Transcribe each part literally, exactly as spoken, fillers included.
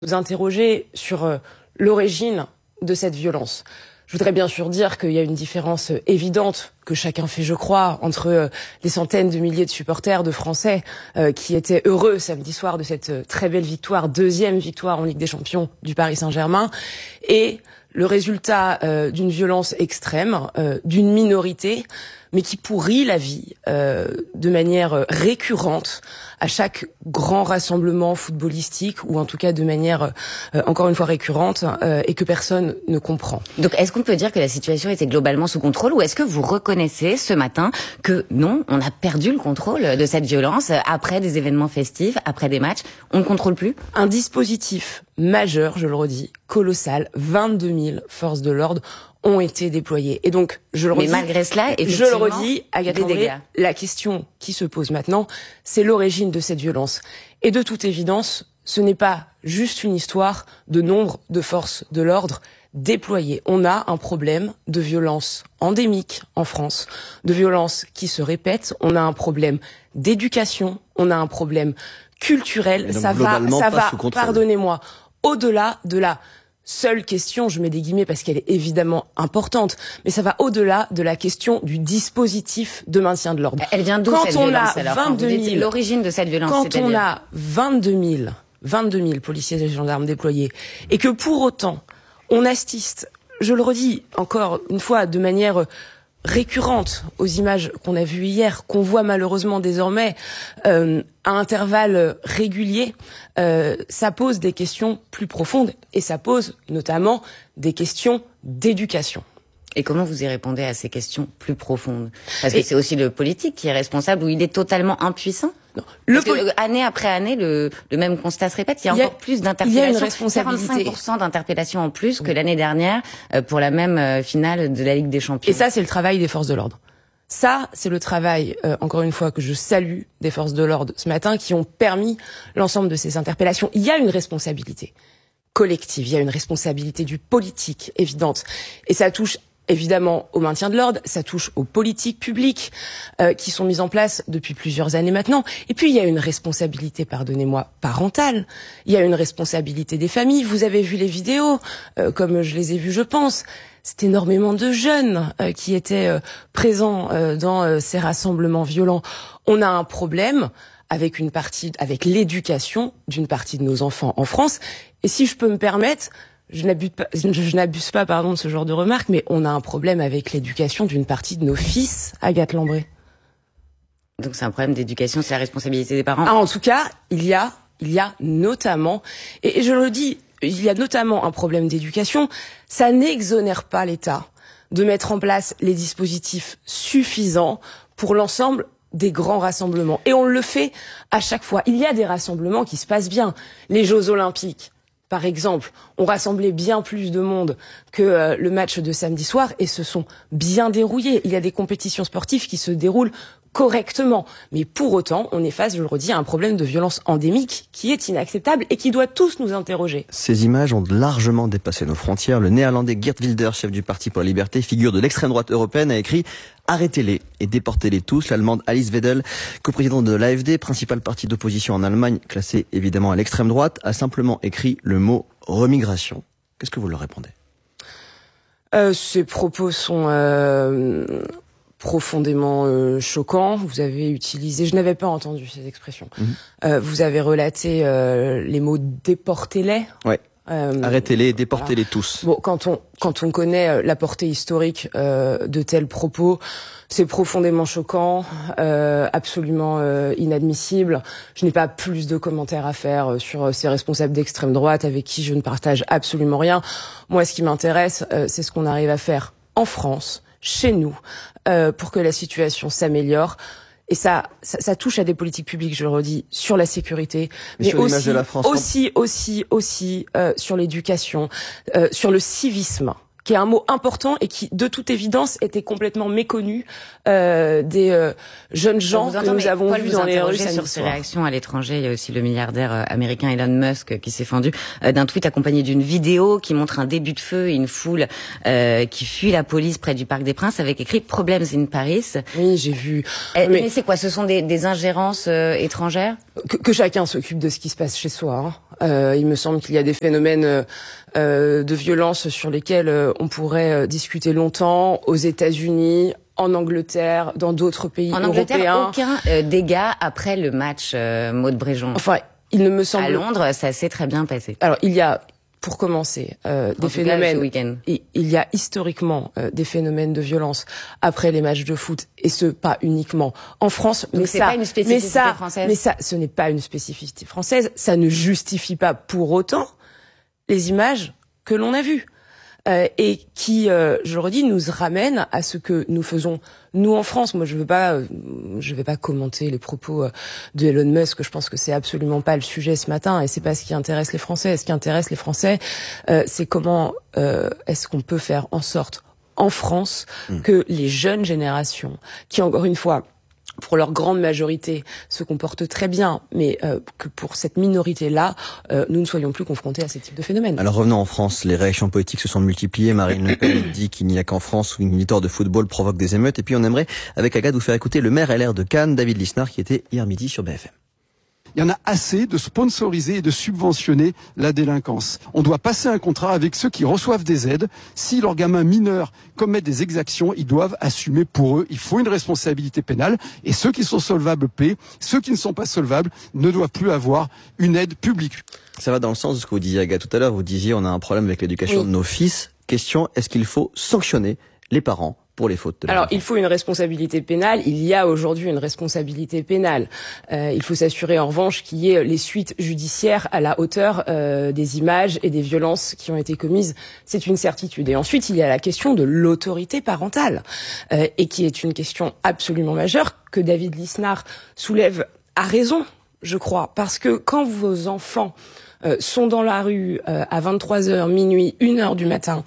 Nous interroger sur euh, l'origine de cette violence. Je voudrais bien sûr dire qu'il y a une différence euh, évidente que chacun fait, je crois, entre euh, les centaines de milliers de supporters de Français euh, qui étaient heureux samedi soir de cette euh, très belle victoire, deuxième victoire en Ligue des Champions du Paris Saint-Germain, et le résultat euh, d'une violence extrême, euh, d'une minorité, mais qui pourrit la vie euh, de manière euh, récurrente à chaque grand rassemblement footballistique, ou en tout cas de manière euh, encore une fois récurrente, euh, et que personne ne comprend. Donc est-ce qu'on peut dire que la situation était globalement sous contrôle, ou est-ce que vous reconnaissez ce matin que non, on a perdu le contrôle de cette violence après des événements festifs, après des matchs, on ne contrôle plus? Un dispositif majeur, je le redis, colossal, vingt-deux mille forces de l'ordre ont été déployées. Et donc, je le redis... Mais malgré cela, je le redis, Agathe Landry, la question qui se pose maintenant, c'est l'origine de cette violence. Et de toute évidence, ce n'est pas juste une histoire de nombre de forces de l'ordre déployées. On a un problème de violence endémique en France, de violence qui se répète. On a un problème d'éducation, on a un problème culturel. Ça va, ça va, pardonnez-moi, au-delà de la seule question, je mets des guillemets parce qu'elle est évidemment importante, mais ça va au-delà de la question du dispositif de maintien de l'ordre. Elle vient d'où cette violence alors? vingt-deux mille, l'origine de cette violence, quand on a vingt-deux mille, vingt-deux mille policiers et gendarmes déployés, et que pour autant, on assiste, je le redis encore une fois, de manière récurrente aux images qu'on a vues hier, qu'on voit malheureusement désormais euh, à intervalles réguliers, euh, ça pose des questions plus profondes, et ça pose notamment des questions d'éducation. Et comment vous y répondez à ces questions plus profondes? Parce que et c'est aussi le politique qui est responsable, ou il est totalement impuissant? Non. Le Parce que, année après année, le, le même constat se répète. Il y a, il y a encore plus d'interpellations. Il y a une responsabilité. quarante-cinq pour cent d'interpellations en plus oui. que l'année dernière euh, pour la même euh, finale de la Ligue des Champions. Et ça, c'est le travail des forces de l'ordre. Ça, c'est le travail, euh, encore une fois, que je salue des forces de l'ordre ce matin, qui ont permis l'ensemble de ces interpellations. Il y a une responsabilité collective, il y a une responsabilité du politique évidente. Et ça touche évidemment au maintien de l'ordre, ça touche aux politiques publiques euh, qui sont mises en place depuis plusieurs années maintenant. Et puis il y a une responsabilité, pardonnez-moi, parentale. Il y a une responsabilité des familles. Vous avez vu les vidéos, euh, comme je les ai vues, je pense. C'est énormément de jeunes euh, qui étaient euh, présents euh, dans euh, ces rassemblements violents. On a un problème avec une partie, avec l'éducation d'une partie de nos enfants en France. Et si je peux me permettre, Je n'abuse pas, je n'abuse pas, pardon, de ce genre de remarques, mais on a un problème avec l'éducation d'une partie de nos fils, Agathe Landry. Donc c'est un problème d'éducation, c'est la responsabilité des parents. Ah, en tout cas, il y a, il y a notamment, et, et je le dis, il y a notamment un problème d'éducation. Ça n'exonère pas l'État de mettre en place les dispositifs suffisants pour l'ensemble des grands rassemblements. Et on le fait à chaque fois. Il y a des rassemblements qui se passent bien. Les Jeux Olympiques, par exemple, ont rassemblé bien plus de monde que euh, le match de samedi soir, et se sont bien déroulés. Il y a des compétitions sportives qui se déroulent correctement. Mais pour autant, on est face, je le redis, à un problème de violence endémique qui est inacceptable et qui doit tous nous interroger. Ces images ont largement dépassé nos frontières. Le néerlandais Geert Wilders, chef du Parti pour la Liberté, figure de l'extrême droite européenne, a écrit « Arrêtez-les et déportez-les tous ». L'Allemande Alice Weidel, coprésidente de l'A F D, principal parti d'opposition en Allemagne, classé évidemment à l'extrême droite, a simplement écrit le mot « remigration ». Qu'est-ce que vous leur répondez? euh, Ces propos sont... Euh... profondément euh, choquant. Vous avez utilisé, je n'avais pas entendu ces expressions. Mmh. Euh, vous avez relaté euh, les mots déportez-les. Ouais. Euh, Arrêtez-les, déportez-les voilà. tous. Bon, quand on quand on connaît la portée historique euh, de tels propos, c'est profondément choquant, euh, absolument euh, inadmissible. Je n'ai pas plus de commentaires à faire sur ces responsables d'extrême droite avec qui je ne partage absolument rien. Moi, ce qui m'intéresse, euh, c'est ce qu'on arrive à faire en France, chez nous, euh, pour que la situation s'améliore. Et ça, ça, ça touche à des politiques publiques, je le redis, sur la sécurité, mais, mais aussi, France, aussi, aussi, aussi, aussi euh, sur l'éducation, euh, sur le civisme, qui est un mot important et qui, de toute évidence, était complètement méconnu euh, des euh, jeunes gens que nous avons vus dans les rues samedi sur ces réactions à l'étranger. Il y a aussi le milliardaire euh, américain Elon Musk qui s'est fendu euh, d'un tweet accompagné d'une vidéo qui montre un début de feu et une foule euh, qui fuit la police près du Parc des Princes avec écrit « Problems in Paris ». Oui, j'ai vu. Euh, mais mais c'est quoi? Ce sont des, des ingérences euh, étrangères? que, que chacun s'occupe de ce qui se passe chez soi. Hein. Euh, il me semble qu'il y a des phénomènes euh, de violence sur lesquels euh, on pourrait euh, discuter longtemps aux États-Unis, en Angleterre, dans d'autres pays en européens. En Angleterre, aucun euh, dégât après le match euh, Maud Bréjon. Enfin, il ne me semble... À Londres, ça s'est très bien passé. Alors, il y a... Pour commencer, euh, des phénomènes. Cas, il, il y a historiquement euh, des phénomènes de violence après les matchs de foot, et ce pas uniquement en France. Donc mais c'est ça, pas une spécificité mais ça, française. Mais ça, ce n'est pas une spécificité française. Ça ne justifie pas pour autant les images que l'on a vues. Euh, et qui, euh, je le redis, nous ramène à ce que nous faisons nous en France. Moi, je veux pas, euh, je vais pas commenter les propos euh, de Elon Musk. Je pense que c'est absolument pas le sujet ce matin, et c'est pas ce qui intéresse les Français. Ce qui intéresse les Français, euh, c'est comment euh, est-ce qu'on peut faire en sorte en France mmh. que les jeunes générations, qui encore une fois, pour leur grande majorité, se comportent très bien, mais euh, que pour cette minorité-là, euh, nous ne soyons plus confrontés à ce type de phénomène. Alors revenons en France, les réactions politiques se sont multipliées. Marine Le Pen dit qu'il n'y a qu'en France où une victoire de football provoque des émeutes. Et puis on aimerait, avec Agathe, vous faire écouter le maire L R de Cannes, David Lisnard, qui était hier midi sur B F M. Il y en a assez de sponsoriser et de subventionner la délinquance. On doit passer un contrat avec ceux qui reçoivent des aides. Si leurs gamins mineurs commettent des exactions, ils doivent assumer pour eux. Il faut une responsabilité pénale. Et ceux qui sont solvables paient. Ceux qui ne sont pas solvables ne doivent plus avoir une aide publique. Ça va dans le sens de ce que vous disiez, Agathe, tout à l'heure. Vous disiez on a un problème avec l'éducation oui. de nos fils. Question, est-ce qu'il faut sanctionner les parents pour les fautes de Alors, il faut une responsabilité pénale. Il y a aujourd'hui une responsabilité pénale. Euh, il faut s'assurer, en revanche, qu'il y ait les suites judiciaires à la hauteur euh, des images et des violences qui ont été commises. C'est une certitude. Et ensuite, il y a la question de l'autorité parentale, euh, et qui est une question absolument majeure que David Lisnard soulève à raison, je crois, parce que quand vos enfants euh, sont dans la rue euh, à vingt-trois heures, minuit, une heure du matin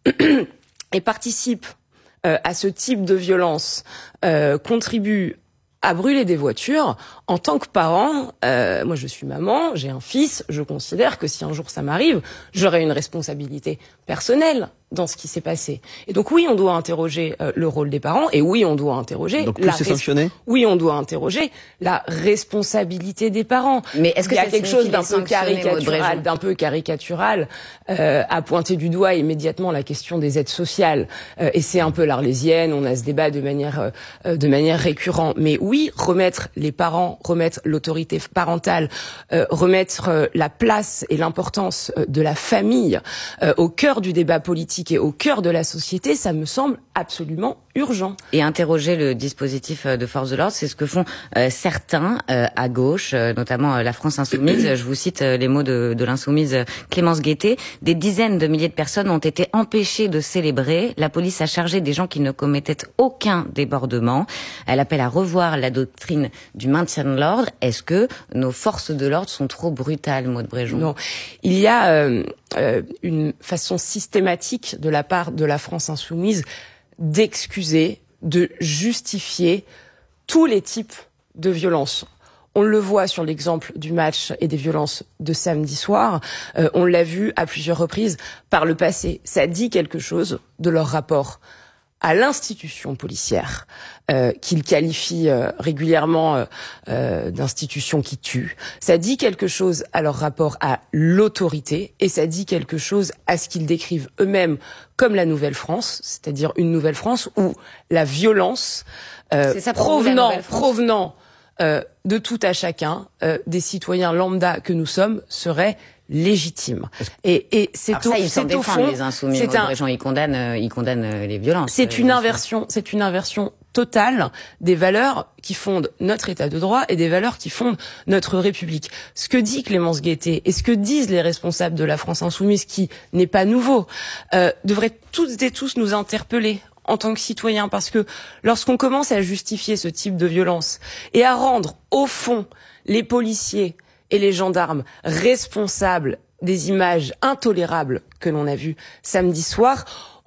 et participent Euh, à ce type de violence, euh, contribue à brûler des voitures, en tant que parent, euh, moi je suis maman, j'ai un fils, je considère que si un jour ça m'arrive, j'aurai une responsabilité personnelle dans ce qui s'est passé. Et donc oui, on doit interroger euh, le rôle des parents, et oui, on doit interroger... Donc plus c'est sanctionné ? Oui, on doit interroger la responsabilité des parents. Mais est-ce que il y a ça quelque chose d'un peu caricatural, d'un peu caricatural euh, à pointer du doigt immédiatement la question des aides sociales. Euh, et c'est un peu l'arlésienne, on a ce débat de manière euh, de manière récurrente. Mais oui, remettre les parents, remettre l'autorité parentale, euh, remettre euh, la place et l'importance euh, de la famille euh, au cœur du débat politique et au cœur de la société, ça me semble absolument urgent. Et interroger le dispositif de force de l'ordre, c'est ce que font euh, certains euh, à gauche, euh, notamment euh, la France Insoumise. Je vous cite euh, les mots de, de l'insoumise euh, Clémence Guettet. Des dizaines de milliers de personnes ont été empêchées de célébrer. La police a chargé des gens qui ne commettaient aucun débordement. Elle appelle à revoir la doctrine du maintien de l'ordre. Est-ce que nos forces de l'ordre sont trop brutales, Maud Bréjon ? Non. Il y a euh, euh, une façon systématique de la part de la France Insoumise d'excuser, de justifier tous les types de violences. On le voit sur l'exemple du match et des violences de samedi soir. Euh, on l'a vu à plusieurs reprises par le passé. Ça dit quelque chose de leur rapport à l'institution policière, euh, qu'ils qualifient euh, régulièrement euh, euh, d'institution qui tue. Ça dit quelque chose à leur rapport à l'autorité, et ça dit quelque chose à ce qu'ils décrivent eux-mêmes comme la Nouvelle France, c'est-à-dire une Nouvelle France où la violence euh, ça, provenant, provenant euh, de tout à chacun, euh, des citoyens lambda que nous sommes, serait légitime. Et, et c'est Alors ça, au, ils c'est au fond, les insoumis, c'est un, les gens, ils condamnent, euh, ils condamnent euh, les violences. C'est euh, une inversion, c'est une inversion totale des valeurs qui fondent notre État de droit et des valeurs qui fondent notre République. Ce que dit Clémence Guettet et ce que disent les responsables de la France Insoumise, qui n'est pas nouveau, euh, devraient toutes et tous nous interpeller en tant que citoyens, parce que lorsqu'on commence à justifier ce type de violence et à rendre, au fond, les policiers et les gendarmes responsables des images intolérables que l'on a vues samedi soir,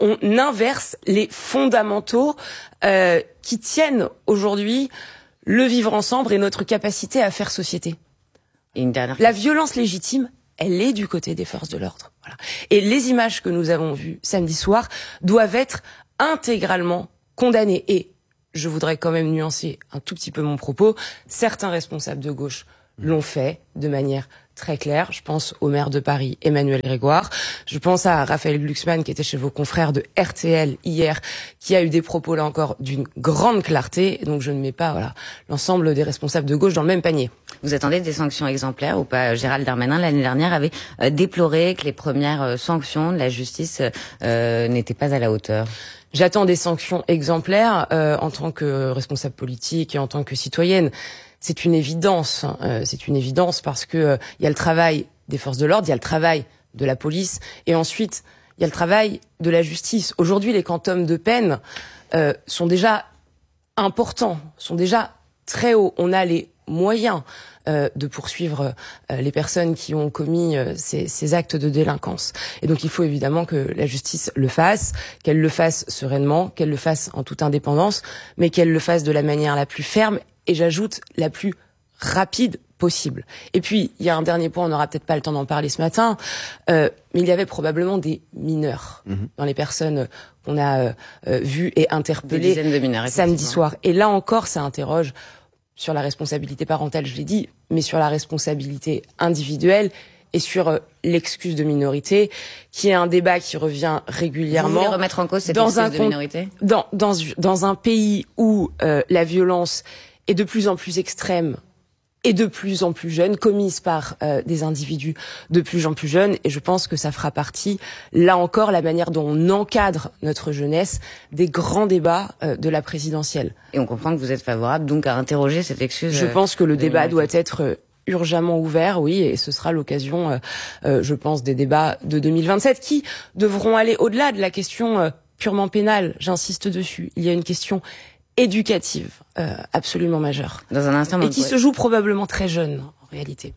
on inverse les fondamentaux euh, qui tiennent aujourd'hui le vivre ensemble et notre capacité à faire société. Et une dernière La violence légitime, elle est du côté des forces de l'ordre. Voilà. Et les images que nous avons vues samedi soir doivent être intégralement condamnées. Et je voudrais quand même nuancer un tout petit peu mon propos. Certains responsables de gauche l'ont fait de manière très claire. Je pense au maire de Paris, Emmanuel Grégoire. Je pense à Raphaël Glucksmann, qui était chez vos confrères de R T L hier, qui a eu des propos, là encore, d'une grande clarté. Donc je ne mets pas voilà, l'ensemble des responsables de gauche dans le même panier. Vous attendez des sanctions exemplaires ou pas? Gérald Darmanin, l'année dernière, avait euh, déploré que les premières euh, sanctions de la justice euh, n'étaient pas à la hauteur. J'attends des sanctions exemplaires euh, en tant que responsable politique et en tant que citoyenne. C'est une évidence, euh, c'est une évidence parce que euh, il y a le travail des forces de l'ordre, il y a le travail de la police, et ensuite il y a le travail de la justice. Aujourd'hui, les quantums de peine euh, sont déjà importants, sont déjà très hauts. On a les moyens euh, de poursuivre euh, les personnes qui ont commis euh, ces, ces actes de délinquance. Et donc il faut évidemment que la justice le fasse, qu'elle le fasse sereinement, qu'elle le fasse en toute indépendance, mais qu'elle le fasse de la manière la plus ferme et j'ajoute la plus rapide possible. Et puis, il y a un dernier point, on n'aura peut-être pas le temps d'en parler ce matin, euh, mais il y avait probablement des mineurs mmh. dans les personnes qu'on a euh, euh, vues et interpellées de mineurs, samedi soir. Et là encore, ça interroge sur la responsabilité parentale, je l'ai dit, mais sur la responsabilité individuelle et sur euh, l'excuse de minorité, qui est un débat qui revient régulièrement. Vous voulez remettre en cause cette dans excuse un de minorité dans, dans, dans un pays où euh, la violence est de plus en plus extrême et de plus en plus jeune, commise par euh, des individus de plus en plus jeunes. Et je pense que ça fera partie, là encore, la manière dont on encadre notre jeunesse, des grands débats euh, de la présidentielle. Et on comprend que vous êtes favorable donc à interroger cette excuse. Je pense que le de débat minorité. doit être euh, urgemment ouvert, oui, et ce sera l'occasion, euh, euh, je pense, des débats de deux mille vingt-sept qui devront aller au-delà de la question euh, purement pénale. J'insiste dessus. Il y a une question éducative euh, absolument majeure. Dans un instant, et qui se joue probablement très jeune, en réalité.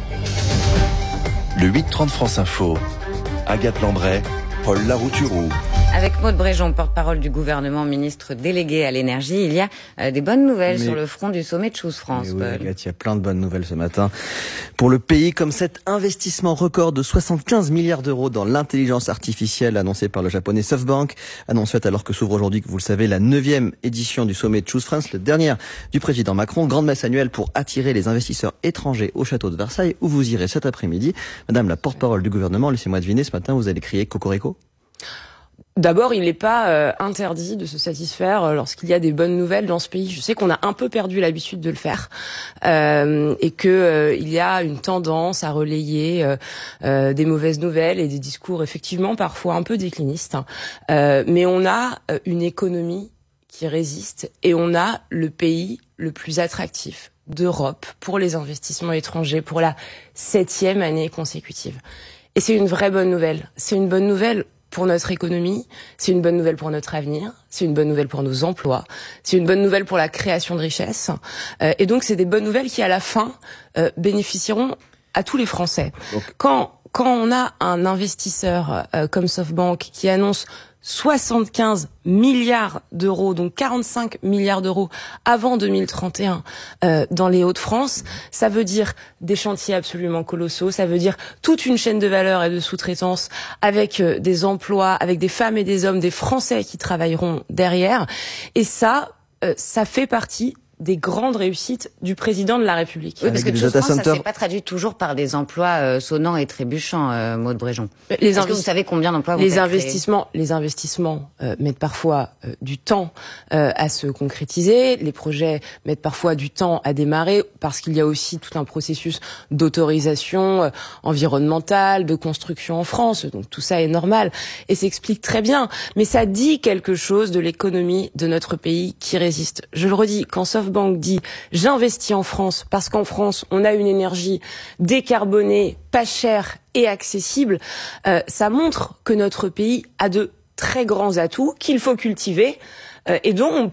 Le huit trente France Info. Agathe Landray, Paul Larouturou. Avec Maude Bréjon, porte-parole du gouvernement, ministre délégué à l'énergie, il y a euh, des bonnes nouvelles mais, sur le front du sommet de Choose France. Oui, Agathe, il y a plein de bonnes nouvelles ce matin pour le pays, comme cet investissement record de soixante-quinze milliards d'euros dans l'intelligence artificielle annoncé par le japonais SoftBank. Annonce faite alors que s'ouvre aujourd'hui, que vous le savez, la neuvième édition du sommet de Choose France, la dernière du président Macron. Grande messe annuelle pour attirer les investisseurs étrangers au château de Versailles, où vous irez cet après-midi. Madame la porte-parole du gouvernement, laissez-moi deviner, ce matin, vous allez crier Cocorico? D'abord, il n'est pas euh, interdit de se satisfaire euh, lorsqu'il y a des bonnes nouvelles dans ce pays. Je sais qu'on a un peu perdu l'habitude de le faire euh, et que euh, il y a une tendance à relayer euh, euh, des mauvaises nouvelles et des discours effectivement parfois un peu déclinistes. Hein. Euh, mais on a euh, une économie qui résiste et on a le pays le plus attractif d'Europe pour les investissements étrangers pour la septième année consécutive. Et c'est une vraie bonne nouvelle. C'est une bonne nouvelle pour notre économie, c'est une bonne nouvelle pour notre avenir, c'est une bonne nouvelle pour nos emplois, c'est une bonne nouvelle pour la création de richesses. Euh, et donc, c'est des bonnes nouvelles qui, à la fin, euh, bénéficieront à tous les Français. Donc, quand, quand on a un investisseur euh, comme SoftBank qui annonce soixante-quinze milliards d'euros, donc quarante-cinq milliards d'euros avant deux mille trente et un euh, dans les Hauts-de-France, ça veut dire des chantiers absolument colossaux, ça veut dire toute une chaîne de valeur et de sous-traitance avec euh, des emplois, avec des femmes et des hommes, des Français qui travailleront derrière. Et ça, euh, ça fait partie des grandes réussites du président de la République. Oui, parce que Choose France, ça ne s'est pas traduit toujours par des emplois euh, sonnants et trébuchants, euh, Maude Bréjon. Les Est-ce que vous savez combien d'emplois vous les investissements, créer Les investissements euh, mettent parfois euh, du temps euh, à se concrétiser. Les projets mettent parfois du temps à démarrer parce qu'il y a aussi tout un processus d'autorisation euh, environnementale, de construction en France. Donc tout ça est normal et s'explique très bien. Mais ça dit quelque chose de l'économie de notre pays qui résiste. Je le redis, quand SoftBank dit « j'investis en France parce qu'en France, on a une énergie décarbonée, pas chère et accessible euh, », ça montre que notre pays a de très grands atouts qu'il faut cultiver euh, et dont on peut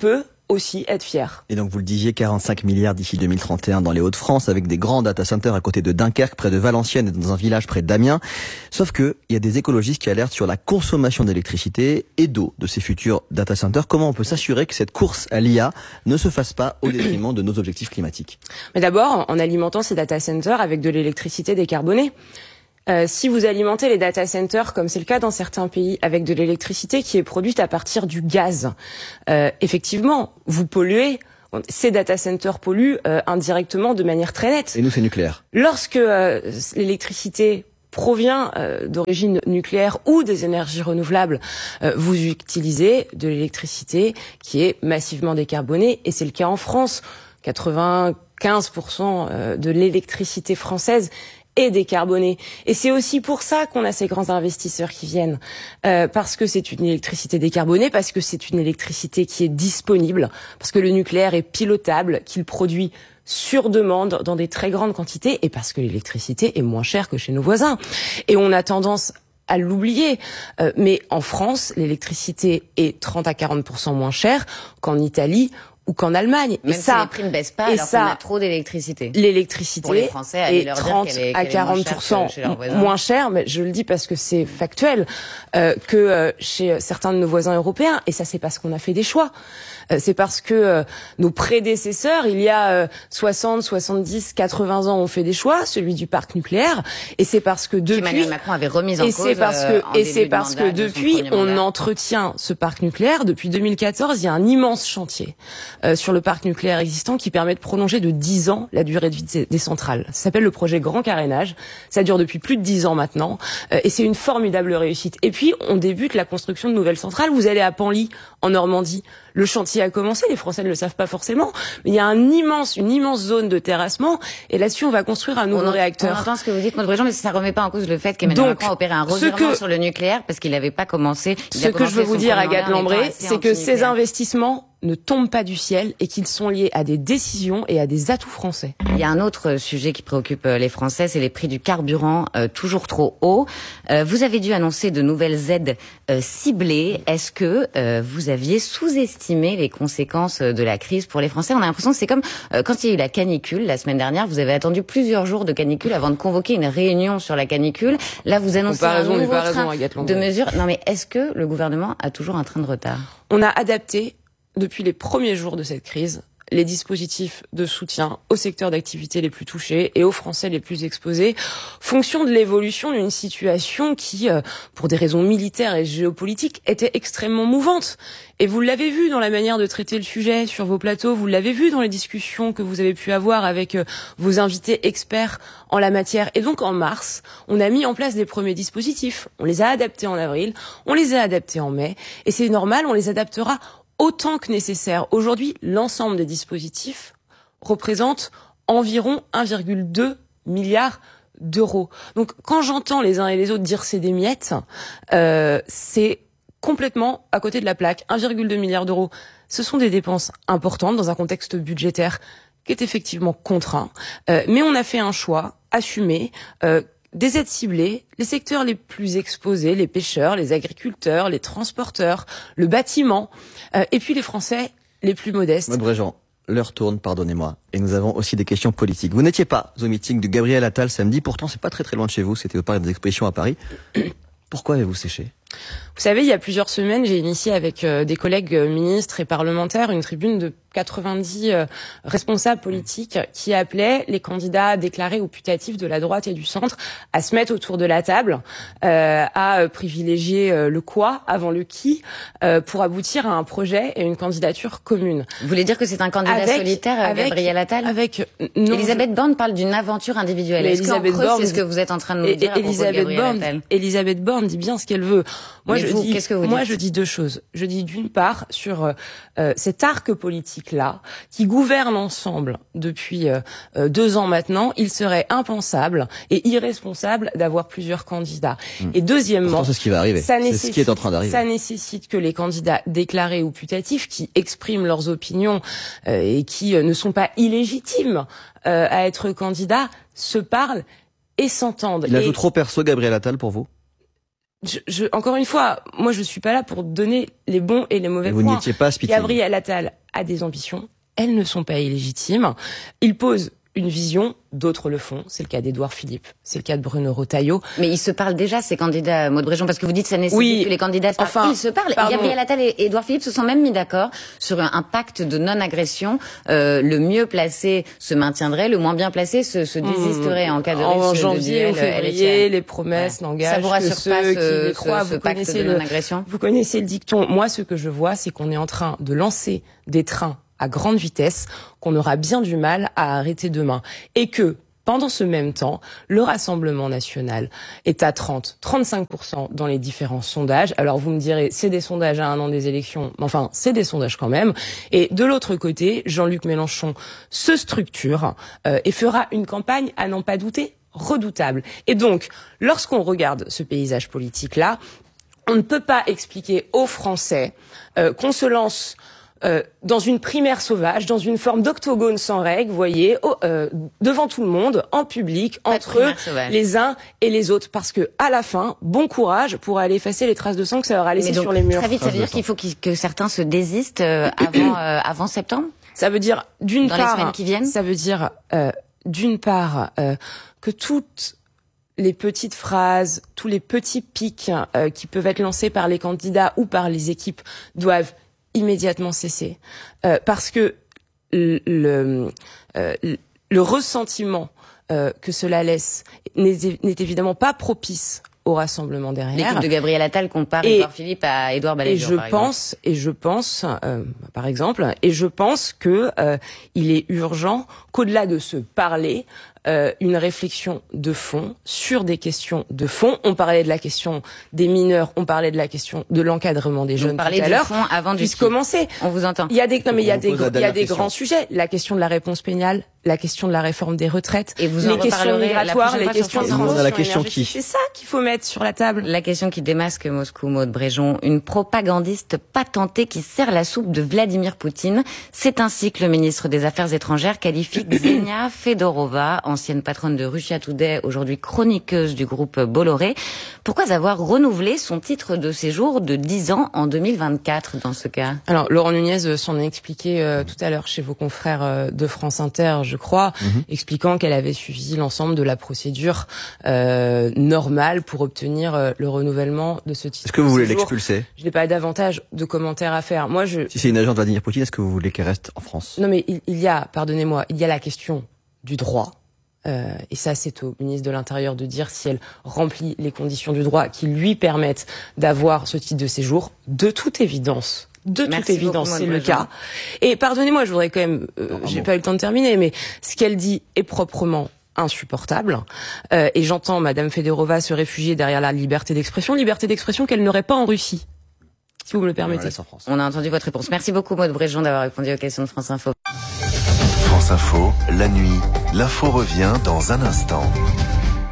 aussi être fiers. Et donc vous le disiez, quarante-cinq milliards d'ici deux mille trente et un dans les Hauts-de-France, avec des grands data centers à côté de Dunkerque, près de Valenciennes et dans un village près d'Amiens. Sauf que il y a des écologistes qui alertent sur la consommation d'électricité et d'eau de ces futurs data centers. Comment on peut s'assurer que cette course à l'I A ne se fasse pas au détriment de nos objectifs climatiques? Mais d'abord, en alimentant ces data centers avec de l'électricité décarbonée. Euh, si vous alimentez les data centers, comme c'est le cas dans certains pays, avec de l'électricité qui est produite à partir du gaz, euh, effectivement, vous polluez. Ces data centers polluent euh, indirectement de manière très nette. Et nous, c'est nucléaire. Lorsque euh, l'électricité provient euh, d'origine nucléaire ou des énergies renouvelables, euh, vous utilisez de l'électricité qui est massivement décarbonée, et c'est le cas en France. quatre-vingt-quinze pour cent de l'électricité française est décarbonée. Et c'est aussi pour ça qu'on a ces grands investisseurs qui viennent. Euh, parce que c'est une électricité décarbonée, parce que c'est une électricité qui est disponible, parce que le nucléaire est pilotable, qu'il produit sur demande dans des très grandes quantités, et parce que l'électricité est moins chère que chez nos voisins. Et on a tendance à l'oublier. Euh, mais en France, l'électricité est trente à quarante pour cent moins chère qu'en Italie ou qu'en Allemagne. Même et ça, si les prix ne baissent pas, et alors ça, qu'on a trop d'électricité. L'électricité Pour les Français, allez est leur dire trente qu'elle est, à qu'elle quarante pour cent est moins chère moins cher, mais je le dis parce que c'est factuel, euh, que euh, chez certains de nos voisins européens. Et ça, c'est parce qu'on a fait des choix. Euh, c'est parce que euh, nos prédécesseurs, il y a euh, soixante, soixante-dix, quatre-vingts ans, ont fait des choix, celui du parc nucléaire. Et c'est parce que depuis... Emmanuel Macron avait remis en et cause. C'est parce que, euh, et c'est parce que depuis, on entretient ce parc nucléaire. Depuis deux mille quatorze, il y a un immense chantier euh, sur le parc nucléaire existant qui permet de prolonger de dix ans la durée de vie des centrales. Ça s'appelle le projet Grand Carénage. Ça dure depuis plus de dix ans maintenant. Euh, et c'est une formidable réussite. Et puis, on débute la construction de nouvelles centrales. Vous allez à Penly, en Normandie. Le chantier a commencé. Les Français ne le savent pas forcément. Mais il y a un immense, une immense zone de terrassement. Et là-dessus, on va construire un nouveau on réacteur. On entend ce que vous dites, Maud Brejean, mais ça ne remet pas en cause le fait qu'Emmanuel Macron a opéré un revirement que, sur le nucléaire parce qu'il n'avait pas commencé. Ce que je veux vous dire, Agathe Lambré, c'est que ces investissements ne tombent pas du ciel et qu'ils sont liés à des décisions et à des atouts français. Il y a un autre sujet qui préoccupe les Français, c'est les prix du carburant euh, toujours trop hauts. Euh, vous avez dû annoncer de nouvelles aides euh, ciblées. Est-ce que euh, vous aviez sous-estimé les conséquences de la crise pour les Français? On a l'impression que c'est comme euh, quand il y a eu la canicule la semaine dernière. Vous avez attendu plusieurs jours de canicule avant de convoquer une réunion sur la canicule. Là, vous annoncez un raison, nouveau raison, train de mesures. Non, mais est-ce que le gouvernement a toujours un train de retard? On a adapté depuis les premiers jours de cette crise les dispositifs de soutien aux secteurs d'activité les plus touchés et aux Français les plus exposés, fonction de l'évolution d'une situation qui, euh, pour des raisons militaires et géopolitiques, était extrêmement mouvante. Et vous l'avez vu dans la manière de traiter le sujet sur vos plateaux, vous l'avez vu dans les discussions que vous avez pu avoir avec euh, vos invités experts en la matière. Et donc en mars, on a mis en place des premiers dispositifs. On les a adaptés en avril, on les a adaptés en mai, et c'est normal, on les adaptera autant que nécessaire. Aujourd'hui, l'ensemble des dispositifs représente environ un virgule deux milliard d'euros. Donc, quand j'entends les uns et les autres dire c'est des miettes, euh, c'est complètement à côté de la plaque. un virgule deux milliard d'euros, ce sont des dépenses importantes dans un contexte budgétaire qui est effectivement contraint. Euh, mais on a fait un choix assumé, euh, des aides ciblées, les secteurs les plus exposés, les pêcheurs, les agriculteurs, les transporteurs, le bâtiment, euh, et puis les Français les plus modestes. Maud Brejean, l'heure tourne, pardonnez-moi, et nous avons aussi des questions politiques. Vous n'étiez pas au meeting de Gabriel Attal samedi, pourtant c'est pas très très loin de chez vous, c'était au parc des Expositions à Paris. Pourquoi avez-vous séché ? Vous savez, il y a plusieurs semaines, j'ai initié avec euh, des collègues euh, ministres et parlementaires une tribune de quatre-vingt-dix euh, responsables politiques qui appelaient les candidats déclarés ou putatifs de la droite et du centre à se mettre autour de la table, euh, à euh, privilégier euh, le quoi avant le qui, euh, pour aboutir à un projet et une candidature commune. Vous voulez dire que c'est un candidat avec, solitaire, avec, Gabriel Attal avec, non, Elisabeth Borne parle d'une aventure individuelle. Est-ce Elisabeth qu'en creux, Borne, c'est ce que vous êtes en train de nous et, dire à Elisabeth propos de Gabriel Borne, Attal? Elisabeth Borne dit bien ce qu'elle veut. Moi, Mais je vous, dis, qu'est-ce que vous moi, dites je dis deux choses. Je dis d'une part sur euh, cet arc politique-là qui gouverne ensemble depuis euh, deux ans maintenant, il serait impensable et irresponsable d'avoir plusieurs candidats. Mmh. Et deuxièmement, c'est ce qui va arriver. Ça c'est ce qui est en train d'arriver. Ça nécessite que les candidats déclarés ou putatifs qui expriment leurs opinions euh, et qui euh, ne sont pas illégitimes euh, à être candidats se parlent et s'entendent. Il et... ajoute trop perso Gabriel Attal pour vous ? Je, je, encore une fois, moi je suis pas là pour donner les bons et les mauvais vous points. Vous n'étiez pas Spitting. Gabriel Attal a des ambitions, elles ne sont pas illégitimes. Il pose une vision, d'autres le font. C'est le cas d'Édouard Philippe, c'est le cas de Bruno Retailleau. Mais ils se parlent déjà, ces candidats, Maud Bréjon, parce que vous dites que ça nécessite oui, que les candidats se parlent. Enfin, ils se parlent. Pardon. Gabriel Attal et Édouard Philippe se sont même mis d'accord sur un, un pacte de non-agression. Euh, le mieux placé se maintiendrait, le moins bien placé se, se désisterait mmh. en cas de risque en janvier de ou février, les promesses ouais. n'engagent que ceux pas ce, qui les croient. Ce, vous ce connaissez le, vous connaissez le dicton. Moi, ce que je vois, c'est qu'on est en train de lancer des trains à grande vitesse qu'on aura bien du mal à arrêter demain. Et que, pendant ce même temps, le Rassemblement national est à trente, trente-cinq pour cent dans les différents sondages. Alors vous me direz, c'est des sondages à un an des élections, mais enfin, c'est des sondages quand même. Et de l'autre côté, Jean-Luc Mélenchon se structure euh, et fera une campagne, à n'en pas douter, redoutable. Et donc, lorsqu'on regarde ce paysage politique-là, on ne peut pas expliquer aux Français euh, qu'on se lance Euh, dans une primaire sauvage, dans une forme d'octogone sans règles, vous voyez, oh, euh, devant tout le monde, en public, Pas entre les uns et les autres, parce que à la fin, bon courage pour aller effacer les traces de sang que ça aura laissé donc, sur les murs. Très vite, ça veut dire qu'il faut qu que certains se désistent euh, avant euh, avant septembre. Ça veut dire d'une part, dans les semaines qui viennent. Ça veut dire euh, d'une part euh, que toutes les petites phrases, tous les petits pics euh, qui peuvent être lancés par les candidats ou par les équipes doivent immédiatement cesser, euh, parce que le, le, euh, le ressentiment euh, que cela laisse n'est évidemment pas propice au rassemblement derrière. L'équipe de Gabriel Attal compare et, Édouard Philippe à Édouard Balladur. Et je pense, et je pense, euh, par exemple, et je pense que euh, il est urgent qu'au-delà de se parler, euh, une réflexion de fond sur des questions de fond. On parlait de la question des mineurs, on parlait de la question de l'encadrement des jeunes tout à l'heure. Avant puisse commencer. On vous entend. Il y a des, non, mais il y a des, il y a des grands sujets. La question de la réponse pénale, la question de la réforme des retraites, et vous les questions migratoires, les questions de transition la question qui. C'est ça qu'il faut mettre sur la table. La question qui démasque Moscou, Maud Bréjon, une propagandiste patentée qui sert la soupe de Vladimir Poutine. C'est ainsi que le ministre des Affaires étrangères qualifie Ksenia Fedorova, ancienne patronne de Russia Today, aujourd'hui chroniqueuse du groupe Bolloré. Pourquoi avoir renouvelé son titre de séjour de dix ans en deux mille vingt-quatre dans ce cas? Alors, Laurent Nunez s'en a expliqué euh, tout à l'heure chez vos confrères euh, de France Inter, je crois, mmh. expliquant qu'elle avait suivi l'ensemble de la procédure euh, normale pour obtenir euh, le renouvellement de ce titre. Est-ce que vous voulez l'expulser? Je n'ai pas davantage de commentaires à faire. Moi, je. Si c'est une agente de Vladimir Poutine, est-ce que vous voulez qu'elle reste en France? Non, mais il, il y a, pardonnez-moi, il y a la question du droit. Euh, et ça, c'est au ministre de l'Intérieur de dire si elle remplit les conditions du droit qui lui permettent d'avoir ce titre de séjour. De toute évidence, de Merci toute évidence, c'est le cas. Et pardonnez-moi, je voudrais quand même, euh, oh, j'ai bon. pas eu le temps de terminer, mais ce qu'elle dit est proprement insupportable. Euh, et j'entends Madame Fedorova se réfugier derrière la liberté d'expression, liberté d'expression qu'elle n'aurait pas en Russie. Si vous me le permettez. On a entendu votre réponse. Merci beaucoup, Maud Bréjon, d'avoir répondu aux questions de France Info. France Info, la nuit, l'info revient dans un instant.